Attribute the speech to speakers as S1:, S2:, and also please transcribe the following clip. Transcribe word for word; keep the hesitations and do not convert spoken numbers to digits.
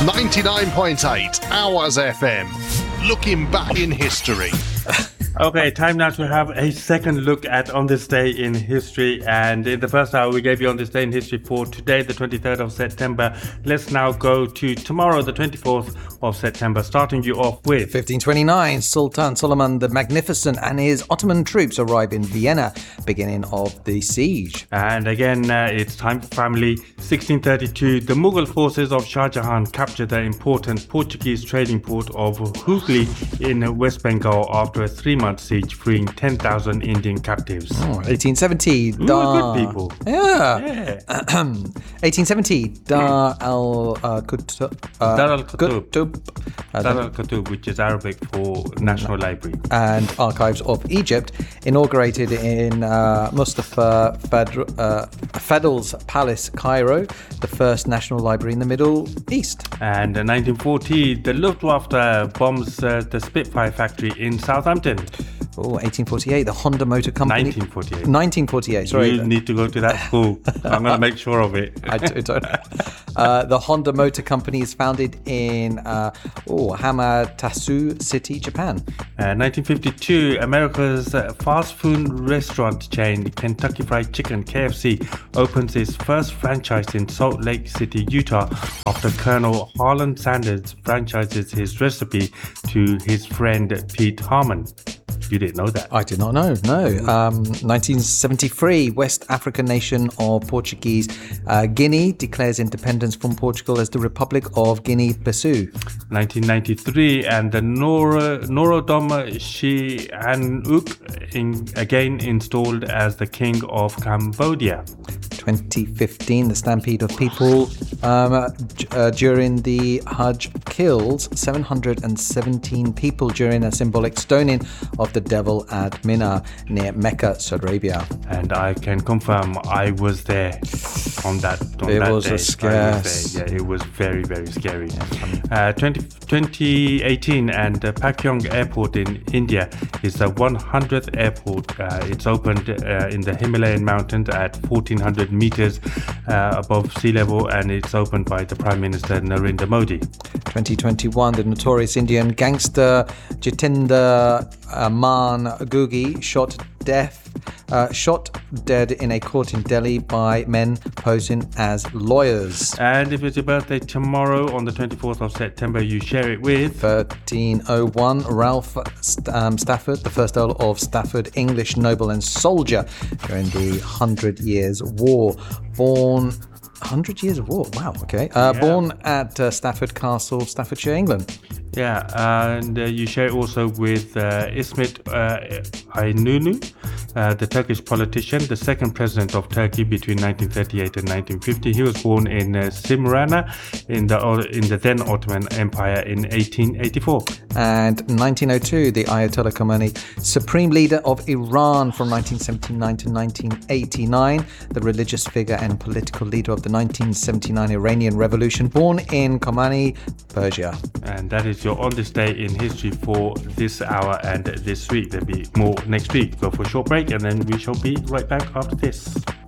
S1: ninety-nine point eight Hours F M. Looking back in history.
S2: Okay, time now to have a second look at On This Day in History. And in the first hour, we gave you On This Day in History for today, the twenty-third of September. Let's now go to tomorrow, the twenty-fourth of September, starting you off with...
S3: fifteen twenty-nine, Sultan Suleiman the Magnificent and his Ottoman troops arrive in Vienna, beginning of the siege.
S2: And again, uh, it's time for family. sixteen thirty-two, the Mughal forces of Shah Jahan captured the important Portuguese trading port of Hooghly in West Bengal after a three-month siege, freeing ten thousand Indian captives.
S3: Oh, eighteen seventy,
S2: Ooh,
S3: Dar...
S2: good people.
S3: Yeah.
S2: Yeah.
S3: eighteen seventy, Dar al uh, Kutub. Uh,
S2: Dar al-Kutub.
S3: Kutub. Uh,
S2: Dar al-Kutub, which is Arabic for National Library.
S3: And Archives of Egypt, inaugurated in uh, Mustafa Fadl, uh, Fadl's Palace, Cairo, the first national library in the Middle East.
S2: And in nineteen forty, the Luftwaffe bombs uh, the Spitfire factory in Southampton.
S3: Oh, eighteen forty-eight, the Honda Motor Company.
S2: nineteen forty-eight.
S3: nineteen forty-eight, sorry.
S2: You need to go to that school. I'm going to make sure of it.
S3: I do, don't know. Uh, the Honda Motor Company is founded in uh, oh, Hamatsu City, Japan.
S2: Uh, nineteen fifty-two, America's uh, fast food restaurant chain Kentucky Fried Chicken, K F C, opens its first franchise in Salt Lake City, Utah, after Colonel Harlan Sanders franchises his recipe to his friend Pete Harmon. You didn't know that?
S3: I did not know, no. Um, nineteen seventy-three, West African nation of Portuguese uh, Guinea declares independence from Portugal as the Republic of Guinea-Bissau.
S2: nineteen ninety-three, and the Nor- Norodom Sihanouk in, again installed as the king of Cambodia.
S3: twenty fifteen, the stampede of people um, uh, during the Hajj kills seven hundred seventeen people during a symbolic stoning of the devil at Mina near Mecca, Saudi Arabia.
S2: And I can confirm I was there on that on
S3: It
S2: that
S3: was
S2: day.
S3: a scare.
S2: I was there. Yeah, it was very, very scary. Uh, twenty, twenty eighteen, and uh, Pakyong Airport in India is the one hundredth airport. Uh, it's opened uh, in the Himalayan mountains at fourteen hundred meters uh, above sea level, and it's opened by the Prime Minister Narendra Modi.
S3: twenty twenty-one, the notorious Indian gangster Jitendra uh, Man Googie shot death, uh, shot dead in a court in Delhi by men posing as lawyers.
S2: And if it's your birthday tomorrow on the twenty-fourth of September, you share it with
S3: thirteen oh one, Ralph um, Stafford, the first Earl of Stafford, English noble and soldier during the Hundred Years' War. Born... Hundred Years of War, wow, okay. Uh,
S2: Yeah.
S3: Born at uh, Stafford Castle, Staffordshire, England.
S2: Yeah, and uh, you share it also with uh, Ismet uh, Inonu, uh, the Turkish politician, the second president of Turkey between nineteen thirty-eight and nineteen fifty. He was born in uh, Simrana in the in the then Ottoman Empire in eighteen eighty-four.
S3: And nineteen oh two, the Ayatollah Khomeini, supreme leader of Iran from nineteen seventy-nine to nineteen eighty-nine, the religious figure and political leader of the nineteen seventy-nine Iranian Revolution, born in Khomeini, Persia.
S2: And that is your On This Day in History for this hour and this week. There'll be more next week. Go for a short break, and then we shall be right back after this.